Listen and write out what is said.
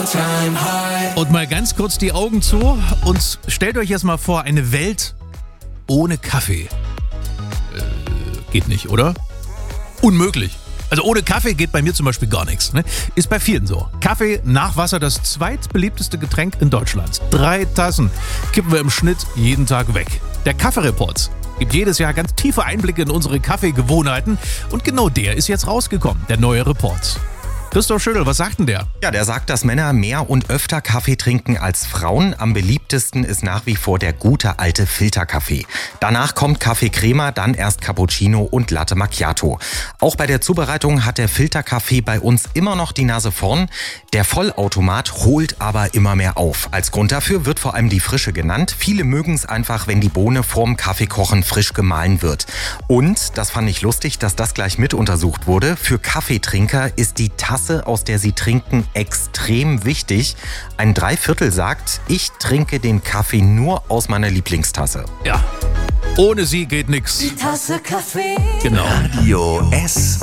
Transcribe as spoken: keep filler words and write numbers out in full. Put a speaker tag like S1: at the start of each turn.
S1: Und mal ganz kurz die Augen zu und stellt euch jetzt mal vor, eine Welt ohne Kaffee. Äh, geht nicht, oder? Unmöglich. Also ohne Kaffee geht bei mir zum Beispiel gar nichts. Ne? Ist bei vielen so. Kaffee nach Wasser das zweitbeliebteste Getränk in Deutschland. Drei Tassen kippen wir im Schnitt jeden Tag weg. Der Kaffee-Report gibt jedes Jahr ganz tiefe Einblicke in unsere Kaffeegewohnheiten. Und genau der ist jetzt rausgekommen, der neue Report. Christoph Schüttel, was sagt denn der?
S2: Ja, der sagt, dass Männer mehr und öfter Kaffee trinken als Frauen. Am beliebtesten ist nach wie vor der gute alte Filterkaffee. Danach kommt Kaffee Crema, dann erst Cappuccino und Latte Macchiato. Auch bei der Zubereitung hat der Filterkaffee bei uns immer noch die Nase vorn. Der Vollautomat holt aber immer mehr auf. Als Grund dafür wird vor allem die Frische genannt. Viele mögen es einfach, wenn die Bohne vorm Kaffeekochen frisch gemahlen wird. Und, das fand ich lustig, dass das gleich mit untersucht wurde, für Kaffeetrinker ist die Tasse, aus der sie trinken, extrem wichtig. Ein Dreiviertel sagt, ich trinke den Kaffee nur aus meiner Lieblingstasse.
S1: Ja, ohne sie geht nix.
S3: Die Tasse Kaffee.
S1: Genau.
S4: Radio S.